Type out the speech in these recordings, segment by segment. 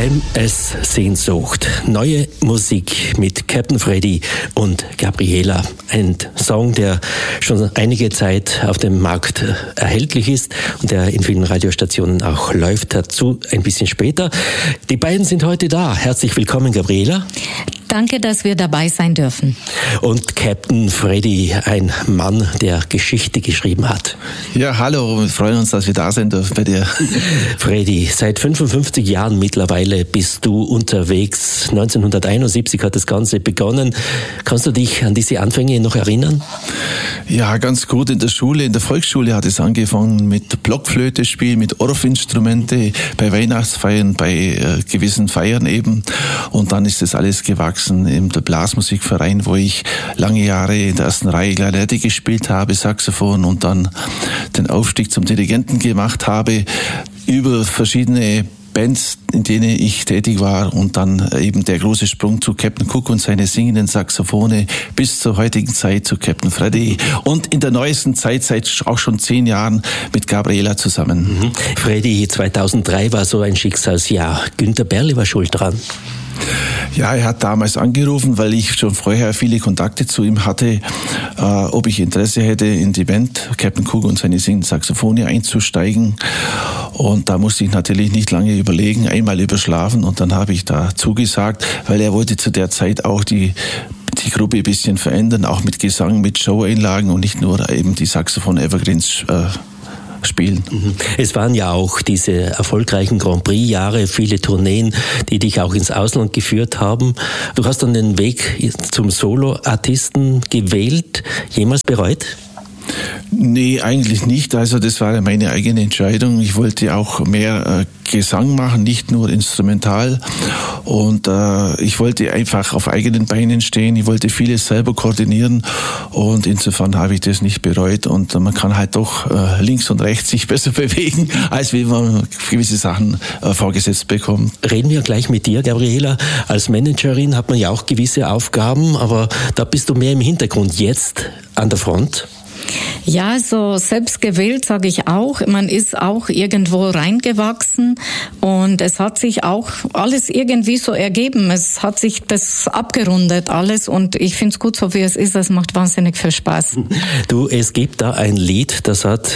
MS Sehnsucht. Neue Musik mit Captain Freddy und Gabriela. Ein Song, der schon einige Zeit auf dem Markt erhältlich ist und der in vielen Radiostationen auch läuft. Dazu ein bisschen später. Die beiden sind heute da. Herzlich willkommen, Gabriela. Danke, dass wir dabei sein dürfen. Und Captain Freddy, ein Mann, der Geschichte geschrieben hat. Ja, hallo, wir freuen uns, dass wir da sein dürfen bei dir. Freddy, seit 55 Jahren mittlerweile bist du unterwegs. 1971 hat das Ganze begonnen. Kannst du dich an diese Anfänge noch erinnern? Ja, ganz gut. In der Schule, in der Volksschule hat es angefangen mit Blockflöte spielen, mit Orff-Instrumente, bei Weihnachtsfeiern, bei gewissen Feiern eben. Und dann ist das alles gewachsen im Blasmusikverein, wo ich lange Jahre in der ersten Reihe Klarinette gespielt habe, Saxophon, und dann den Aufstieg zum Dirigenten gemacht habe, über verschiedene Bands, in denen ich tätig war, und dann eben der große Sprung zu Captain Cook und seine singenden Saxophone bis zur heutigen Zeit zu Captain Freddy und in der neuesten Zeit seit auch schon 10 Jahren mit Gabriela zusammen. Freddy, 2003 war so ein Schicksalsjahr. Günter Berle war schuld dran. Ja, er hat damals angerufen, weil ich schon vorher viele Kontakte zu ihm hatte, ob ich Interesse hätte, in die Band Captain Cook und seine singenden Saxophone einzusteigen. Und da musste ich natürlich nicht lange überlegen, einmal überschlafen, und dann habe ich da zugesagt, weil er wollte zu der Zeit auch die Gruppe ein bisschen verändern, auch mit Gesang, mit Show-Einlagen und nicht nur eben die Saxophon-Evergreens spielen. Es waren ja auch diese erfolgreichen Grand Prix-Jahre, viele Tourneen, die dich auch ins Ausland geführt haben. Du hast dann den Weg zum Solo-Artisten gewählt. Jemals bereut? Nee, eigentlich nicht. Also das war ja meine eigene Entscheidung. Ich wollte auch mehr Gesang machen, nicht nur instrumental. Und ich wollte einfach auf eigenen Beinen stehen. Ich wollte vieles selber koordinieren. Und insofern habe ich das nicht bereut. Und man kann halt doch links und rechts sich besser bewegen, als wenn man gewisse Sachen vorgesetzt bekommt. Reden wir gleich mit dir, Gabriela. Als Managerin hat man ja auch gewisse Aufgaben, aber da bist du mehr im Hintergrund, jetzt an der Front. Ja, so selbst gewählt, sage ich auch. Man ist auch irgendwo reingewachsen und es hat sich auch alles irgendwie so ergeben. Es hat sich das abgerundet alles, und ich finde es gut, so wie es ist. Es macht wahnsinnig viel Spaß. Du, es gibt da ein Lied, das hat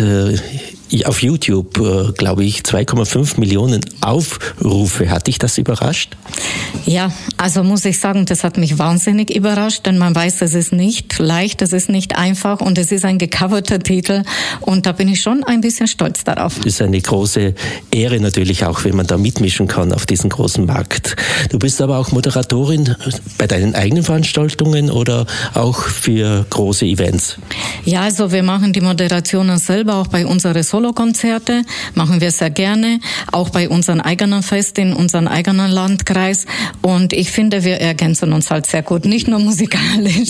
auf YouTube, glaube ich, 2,5 Millionen Aufrufe. Hat dich das überrascht? Ja, also muss ich sagen, das hat mich wahnsinnig überrascht, denn man weiß, es ist nicht leicht, es ist nicht einfach, und es ist ein gecoverter Titel, und da bin ich schon ein bisschen stolz darauf. Das ist eine große Ehre natürlich auch, wenn man da mitmischen kann auf diesem großen Markt. Du bist aber auch Moderatorin bei deinen eigenen Veranstaltungen oder auch für große Events? Ja, also wir machen die Moderationen selber, auch bei unseren Solokonzerte machen wir sehr gerne, auch bei unseren eigenen Festen in unserem eigenen Landkreis, und ich finde, wir ergänzen uns halt sehr gut, nicht nur musikalisch.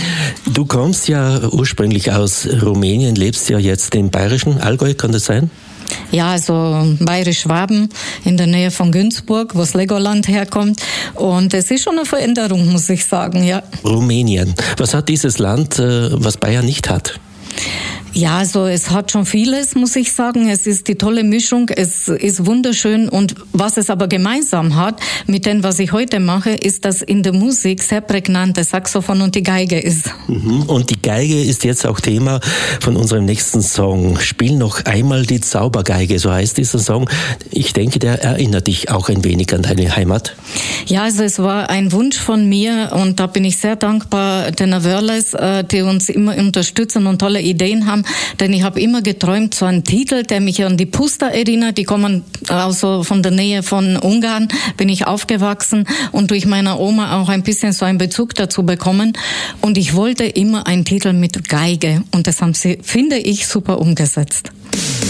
Du kommst ja ursprünglich aus Rumänien, lebst ja jetzt im bayerischen Allgäu, kann das sein? Ja, also Bayerisch-Schwaben in der Nähe von Günzburg, wo das Legoland herkommt, und es ist schon eine Veränderung, muss ich sagen, ja. Rumänien, was hat dieses Land, was Bayern nicht hat? Ja, also es hat schon vieles, muss ich sagen. Es ist die tolle Mischung, es ist wunderschön, und was es aber gemeinsam hat mit dem, was ich heute mache, ist, dass in der Musik sehr prägnant das Saxophon und die Geige ist. Und die Geige ist jetzt auch Thema von unserem nächsten Song. Spiel noch einmal die Zaubergeige, so heißt dieser Song. Ich denke, der erinnert dich auch ein wenig an deine Heimat. Ja, also es war ein Wunsch von mir, und da bin ich sehr dankbar den Wörles, die uns immer unterstützen und tolle Ideen haben. Denn ich habe immer geträumt, so einen Titel, der mich an die Puster erinnert. Die kommen also von der Nähe von Ungarn, bin ich aufgewachsen und durch meine Oma auch ein bisschen so einen Bezug dazu bekommen. Und ich wollte immer einen Titel mit Geige, und das haben sie, finde ich, super umgesetzt.